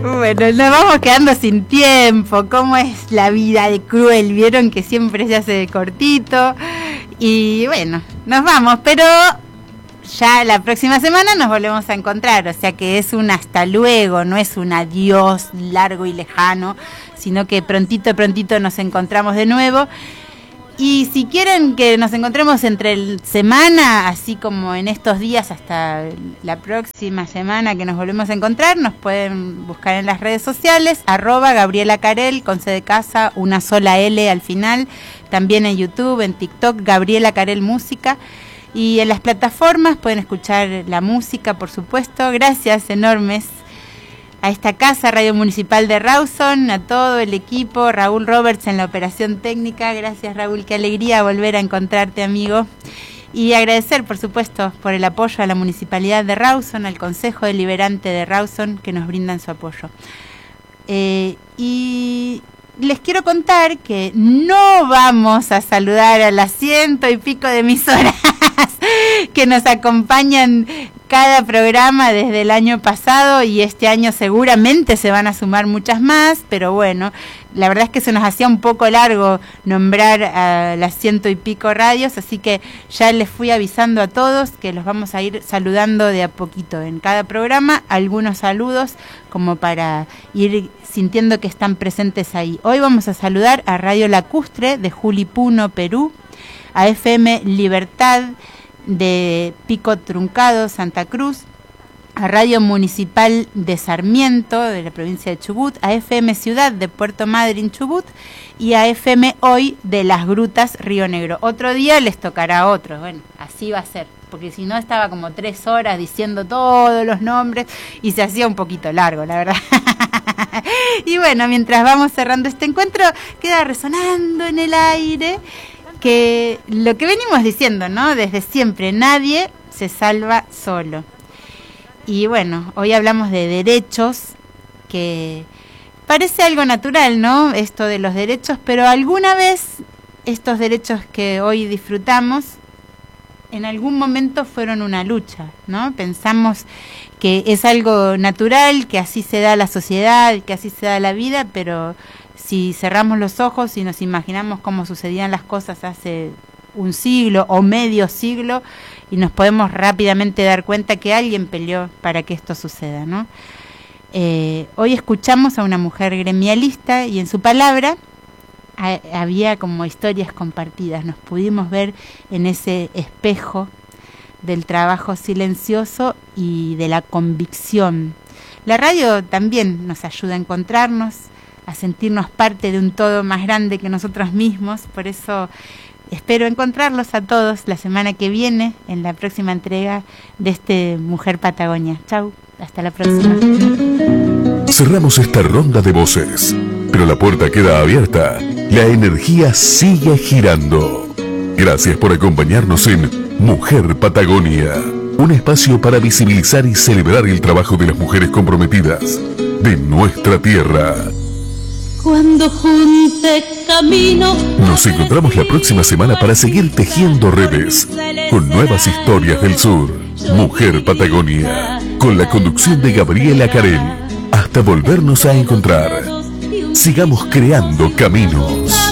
Bueno, nos vamos quedando sin tiempo. ¿Cómo es la vida de cruel? Vieron que siempre se hace cortito. Y bueno, nos vamos, pero ya la próxima semana nos volvemos a encontrar. O sea que es un hasta luego, no es un adiós largo y lejano, sino que prontito nos encontramos de nuevo. Y si quieren que nos encontremos entre semana, así como en estos días hasta la próxima semana que nos volvemos a encontrar, nos pueden buscar en las redes sociales, @Gabriela Carel, con C de casa, una sola L al final, también en YouTube, en TikTok, Gabriela Carel Música, y en las plataformas pueden escuchar la música, por supuesto. Gracias enormes a esta casa, Radio Municipal de Rawson, a todo el equipo, Raúl Roberts en la operación técnica. Gracias, Raúl, qué alegría volver a encontrarte, amigo. Y agradecer, por supuesto, por el apoyo a la Municipalidad de Rawson, al Consejo Deliberante de Rawson, que nos brindan su apoyo. Y les quiero contar que no vamos a saludar a las 100 y pico de emisoras que nos acompañan cada programa desde el año pasado, y este año seguramente se van a sumar muchas más, pero bueno, la verdad es que se nos hacía un poco largo nombrar a las 100 y pico radios, así que ya les fui avisando a todos que los vamos a ir saludando de a poquito en cada programa, algunos saludos como para ir sintiendo que están presentes ahí. Hoy vamos a saludar a Radio Lacustre de Julipuno, Perú, a FM Libertad de Pico Truncado, Santa Cruz, a Radio Municipal de Sarmiento, de la provincia de Chubut, a FM Ciudad de Puerto Madryn, Chubut, y a FM Hoy de Las Grutas, Río Negro. Otro día les tocará a otros, bueno, así va a ser, porque si no estaba como 3 horas diciendo todos los nombres y se hacía un poquito largo, la verdad. Y bueno, mientras vamos cerrando este encuentro, queda resonando en el aire que lo que venimos diciendo, ¿no? Desde siempre, nadie se salva solo. Y bueno, hoy hablamos de derechos, que parece algo natural, ¿no? Esto de los derechos, pero alguna vez estos derechos que hoy disfrutamos, en algún momento fueron una lucha, ¿no? Pensamos que es algo natural, que así se da la sociedad, que así se da la vida, pero si cerramos los ojos y nos imaginamos cómo sucedían las cosas hace un siglo o medio siglo, y nos podemos rápidamente dar cuenta que alguien peleó para que esto suceda, ¿no? Hoy escuchamos a una mujer gremialista y en su palabra había como historias compartidas. Nos pudimos ver en ese espejo del trabajo silencioso y de la convicción. La radio también nos ayuda a encontrarnos, a sentirnos parte de un todo más grande que nosotros mismos. Por eso espero encontrarlos a todos la semana que viene en la próxima entrega de este Mujer Patagonia. Chau, hasta la próxima. Cerramos esta ronda de voces, pero la puerta queda abierta. La energía sigue girando. Gracias por acompañarnos en Mujer Patagonia, un espacio para visibilizar y celebrar el trabajo de las mujeres comprometidas de nuestra tierra. Cuando junte camino. Nos encontramos la próxima semana para seguir tejiendo redes con nuevas historias del sur. Mujer Patagonia, con la conducción de Gabriela Carel. Hasta volvernos a encontrar. Sigamos creando caminos.